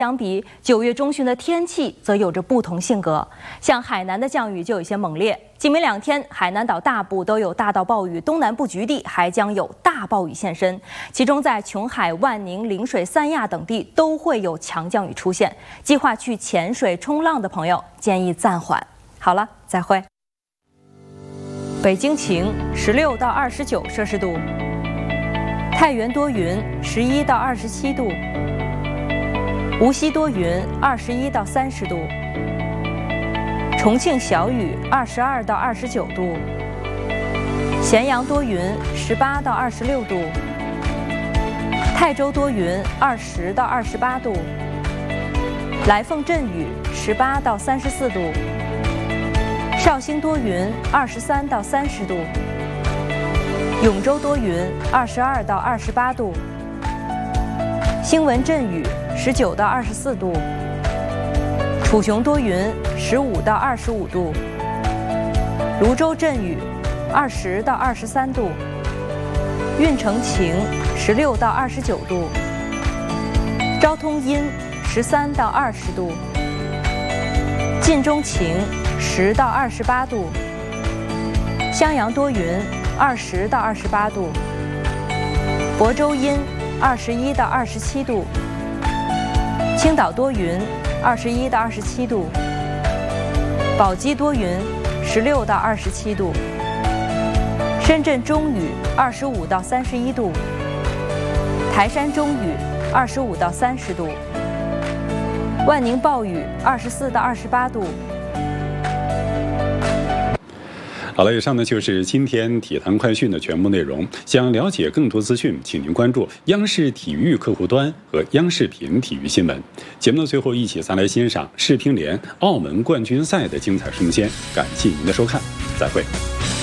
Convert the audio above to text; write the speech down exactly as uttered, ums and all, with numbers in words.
相比九月中旬的天气，则有着不同性格。像海南的降雨就有些猛烈，今明两天海南岛大部都有大到暴雨，东南部局地还将有大暴雨现身。其中在琼海、万宁、陵水、三亚等地都会有强降雨出现。计划去潜水、冲浪的朋友建议暂缓。好了，再会。北京晴，十六到二十九摄氏度；太原多云，十一到二十七度。 无锡多云，二十一到三十度；重庆小雨，二十二到二十九度；咸阳多云，十八到二十六度；泰州多云，二十到二十八度；来凤阵雨，十八到三十四度；绍兴多云，二十三到三十度；永州多云，二十二到二十八度；兴文阵雨。 十九到二十四度，楚雄多云，十五到二十五度；泸州阵雨，二十到二十三度；运城晴，十六到二十九度；昭通阴，十三到二十度；晋中晴，十到二十八度；襄阳多云，二十到二十八度；亳州阴，二十一到二十七度。 青岛多云，二十一到二十七度；宝鸡多云，十六到二十七度；深圳中雨，二十五到三十一度；台山中雨，二十五到三十度；万宁暴雨，二十四到二十八度。 好了，以上呢就是今天体坛快讯的全部内容。想了解更多资讯，请您关注央视体育客户端和央视频体育新闻。节目的最后，一起再来欣赏世乒联澳门冠军赛的精彩瞬间。感谢您的收看，再会。